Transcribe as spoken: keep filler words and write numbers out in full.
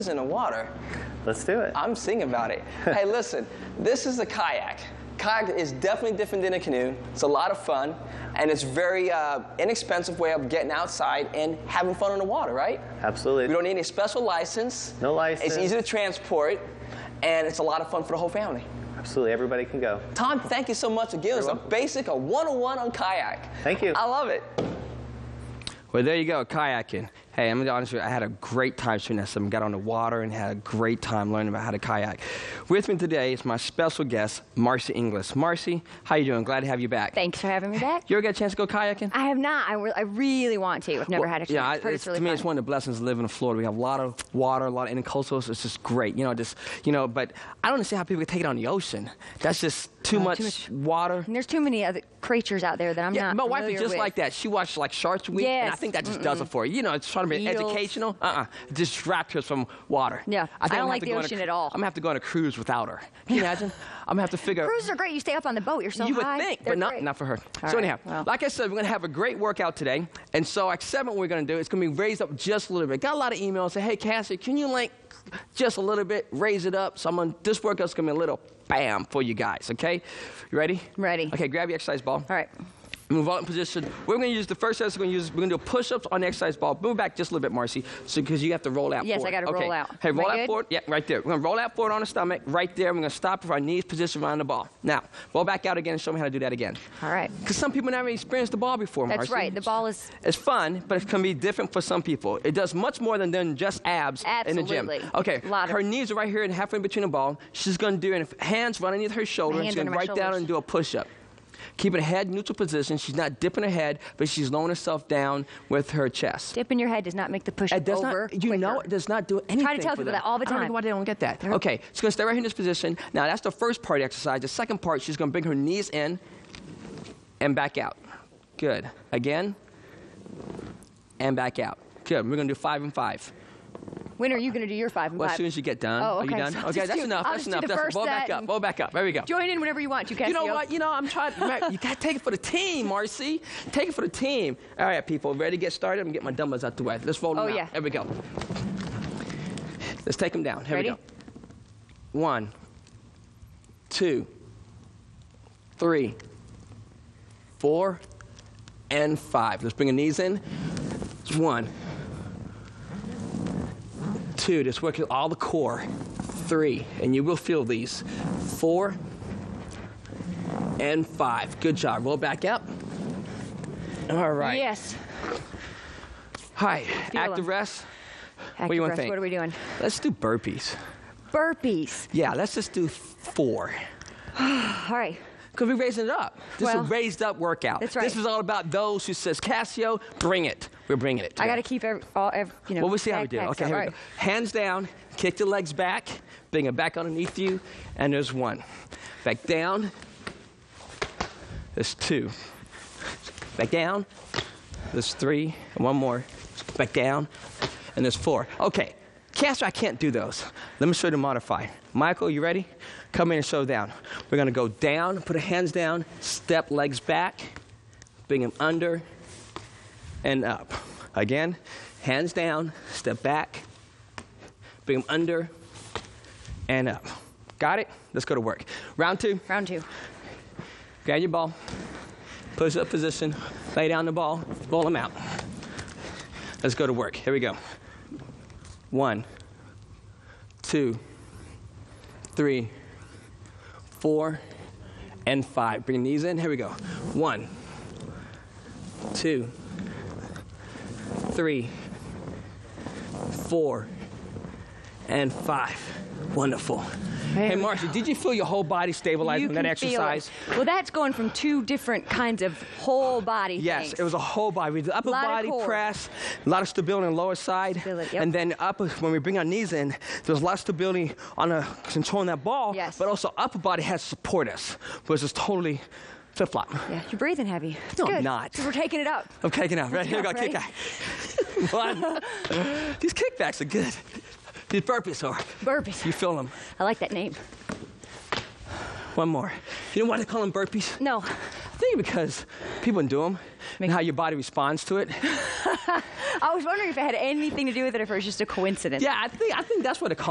in the water. Let's do it. I'm singing about it. Hey, listen, this is a kayak. Kayak is definitely different than a canoe. It's a lot of fun, and it's very uh, inexpensive way of getting outside and having fun in the water, right? Absolutely. We don't need any special license. No license. It's easy to transport, and it's a lot of fun for the whole family. Absolutely, everybody can go. Tom, thank you so much for giving us a basic, a one oh one on kayak. Thank you. I love it. Well, there you go, kayaking. Hey, I'm going to be honest with you, I had a great time shooting that stuff. Got on the water and had a great time learning about how to kayak. With me today is my special guest, Marcy Inglis. Marcy, how you doing? Glad to have you back. Thanks for having me back. You ever get a chance to go kayaking? I have not. I, re I really want to. I've never well, had a chance. Yeah, I, it's, it's really to me, fun. it's one of the blessings of living in Florida. We have a lot of water, a lot of intercoastals. It's just great. You know, just, you know, but I don't understand how people can take it on the ocean. That's just too, uh, much, too much water. And there's too many other creatures out there that I'm yeah, not my wife familiar is just with. like that. She watches like Shark Week, yes. and I think that just Mm-mm. does it for you. You know, it's trying to be Eels. educational. Uh-uh. It distracts her from water. Yeah, I, think I don't I'm like the go ocean a, at all. I'm going to have to go on a cruise without her. Can you imagine? I'm going to have to figure out. Cruises are great. You stay up on the boat. You're so You would high. think, They're but not, great. not for her. All so right, anyhow, well. like I said, we're going to have a great workout today. And so like segment we're going to do, it's going to be raised up just a little bit. Got a lot of emails say, hey, Cassie, can you like just a little bit, raise it up? So I'm gonna, this workout's going to be a little bam for you guys, okay? You ready? Ready. Okay, grab your exercise ball. All right. Move on in position. We're going to use the first exercise. We're going to use. We're going to do push-ups on the exercise ball. Move back just a little bit, Marcy, so because you have to roll out. Yes, forward. I got to okay. roll out. Hey, Am roll I out good? forward. Yeah, right there. We're going to roll out forward on the stomach, right there. We're going to stop with our knees positioned around the ball. Now, roll back out again and show me how to do that again. All right. Because some people never experienced the ball before, Marcy. That's right. The ball is. It's fun, but it can be different for some people. It does much more than, than just abs in the gym. Absolutely. Okay. A lot of- her knees are right here and halfway in between the ball. She's going to do it. Hands right underneath her shoulder. And hands she's going to under my right down shoulders. and do a push-up. Keeping her head neutral position. She's not dipping her head, but she's lowering herself down with her chest. Dipping your head does not make the push It does over not, you know, quicker. it does not do anything. Try to tell for people them. that all the I don't know time. why they don't get that. Nope. Okay, she's going to stay right here in this position. Now, that's the first part of the exercise. The second part, she's going to bring her knees in and back out. Good. Again, and back out. Good. We're going to do five and five. When are you going to do your five and Well, five? as soon as you get done. Oh, Are you okay. done? So I'll okay, just that's do- enough. I'll That's just do enough. the That's first Roll back set up. and- Roll back up. There we go. Join in whenever you want. You, Cassie. You know what? You know, I'm trying. You got to take it for the team, Marcy. Take it for the team. All right, people, ready to get started? I'm gonna get my dumbbells out the way. Let's roll them Oh, out. yeah. There we go. Let's take them down. Here Ready? we go. One, two, three, four, and five. Let's bring the knees in. One, two. Just working all the core. Three, and you will feel these. Four, and five. Good job. Roll back up. All right. Yes. Hi. Feel Active them. rest. Active do you wanna rest. think? What are we doing? Let's do burpees. Burpees. Yeah, let's just do four. All right. Because we're raising it up. This Well, is a raised up workout. that's right. This is all about those who says, Cassio, bring it. We're bringing it. I got to today. keep every, all, every, you know. Well, we'll see how we do. backpacks Okay, up. here All we right. go. Hands down, kick the legs back, bring it back underneath you, and there's one. Back down, there's two. Back down, there's three, and one more. Back down, and there's four. Okay, Castor, I can't do those. Let me show you the modifier. Michael, you ready? Come in and show down. We're gonna go down, put our hands down, step legs back, bring them under, and up. Again, hands down, step back, bring them under, and up. Got it? Let's go to work. Round two. Round two. Grab your ball, push up position, lay down the ball, roll them out. Let's go to work. Here we go. One, two, three, four, and five. Bring these in. Here we go. One, two, three, four, and five. Wonderful. Hey, Marcy, did you feel your whole body stabilize You from that can feel exercise? it. Well, that's going from two different kinds of whole body Yes, things. it was a whole body. We did upper Lot of body core. press, a lot of stability on the lower side. Stability, yep. And then upper, when we bring our knees in, there's a lot of stability on the controlling that ball. Yes. But also upper body has to support us, which is totally flip-flop. Yeah, you're breathing heavy. It's No, good. I'm not. So we're taking it up. I'm kicking out. Right, here we go, Ready? kick out. One. These kickbacks are good. These burpees are. Burpees. You feel them. I like that name. One more. You know why they call them burpees? No. I think because people do them and how your body responds to it. I was wondering if it had anything to do with it or if it was just a coincidence. Yeah, I think I think that's what a